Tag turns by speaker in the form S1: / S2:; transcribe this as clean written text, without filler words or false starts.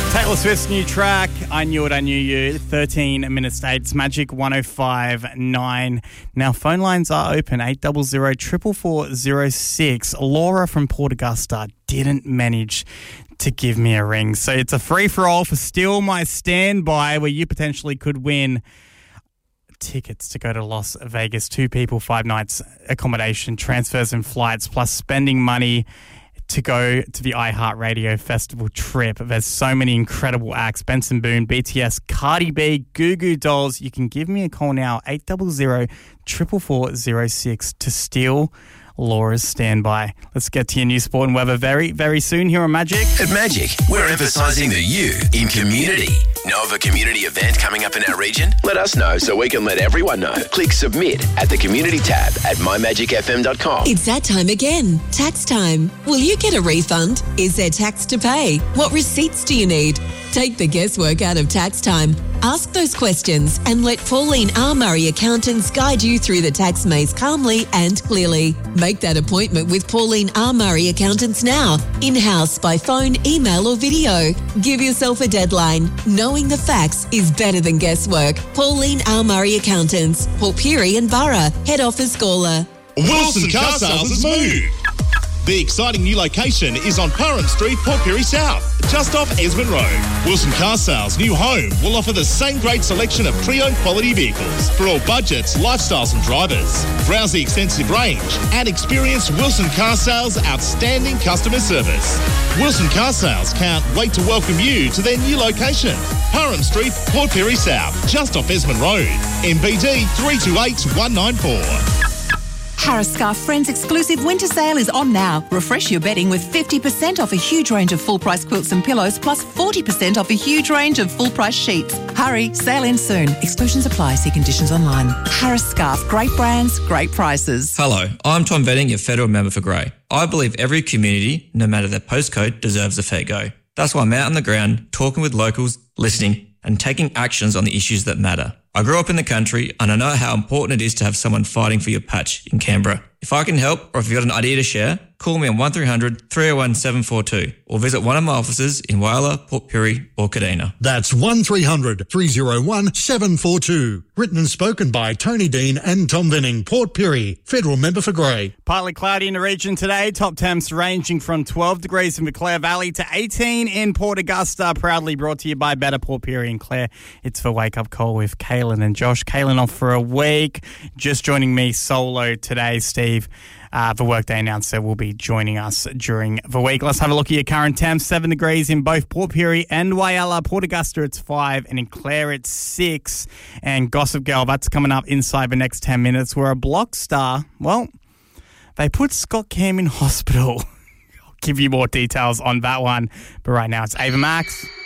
S1: Taylor Swift's new track, I Knew It, I Knew You, 13 minutes to 8. It's Magic 105.9. Now, phone lines are open, 800-444-06. Laura from Port Augusta didn't manage to give me a ring. So it's a free-for-all for Still My Standby, where you potentially could win tickets to go to Las Vegas. 2 people, 5 nights, accommodation, transfers and flights, plus spending money to go to the iHeartRadio Festival trip. There's so many incredible acts. Benson Boone, BTS, Cardi B, Goo Goo Dolls. You can give me a call now, 800-444-06 to steal Laura's Standby. Let's get to your new sport and weather very, very soon here on Magic.
S2: At Magic, we're emphasising the you in community. Know of a community event coming up in our region? Let us know so we can let everyone know. Click submit at the community tab at mymagicfm.com.
S3: It's that time again. Tax time. Will you get a refund? Is there tax to pay? What receipts do you need? Take the guesswork out of tax time. Ask those questions and let Pauline R. Murray Accountants guide you through the tax maze calmly and clearly. Make that appointment with Pauline R. Murray Accountants now. In-house, by phone, email or video. Give yourself a deadline. Knowing the facts is better than guesswork. Pauline R. Murray Accountants, Port Pirie and Borough. Head office Gawler.
S4: Wilson Car Sales has moved. The exciting new location is on Parham Street, Port Pirie South, just off Esmond Road. Wilson Car Sales' new home will offer the same great selection of pre-owned quality vehicles for all budgets, lifestyles and drivers. Browse the extensive range and experience Wilson Car Sales' outstanding customer service. Wilson Car Sales can't wait to welcome you to their new location, Parham Street, Port Pirie South, just off Esmond Road, MBD 328194.
S5: Harris Scarf Friends exclusive winter sale is on now. Refresh your bedding with 50% off a huge range of full-price quilts and pillows, plus 40% off a huge range of full-price sheets. Hurry, sale ends soon. Exclusions apply. See conditions online. Harris Scarf, great brands, great prices.
S6: Hello, I'm Tom Venning, your federal member for Grey. I believe every community, no matter their postcode, deserves a fair go. That's why I'm out on the ground, talking with locals, listening, and taking actions on the issues that matter. I grew up in the country and I know how important it is to have someone fighting for your patch in Canberra. If I can help, or if you've got an idea to share, call me on 1300 301 742 or visit one of my offices in Whyalla, Port Pirie or Kadina.
S7: That's 1300 301 742. Written and spoken by Tony Dean and Tom Venning, Port Pirie, federal member for Grey.
S1: Partly cloudy in the region today. Top temps ranging from 12 degrees in the Clare Valley to 18 in Port Augusta. Proudly brought to you by Better Port Pirie and Clare. It's the Wake Up Call with Kaylin and Josh. Kaylin off for a week. Just joining me solo today, Steve. The Workday announcer will be joining us during the week. Let's have a look at your current temps. 7 degrees in both Port Pirie and Whyalla. Port Augusta, it's 5, and in Clare, it's 6. And Gossip Girl, that's coming up inside the next 10 minutes, where a Block star, well, they put Scott Cam in hospital. I'll give you more details on that one. But right now, it's Ava Max.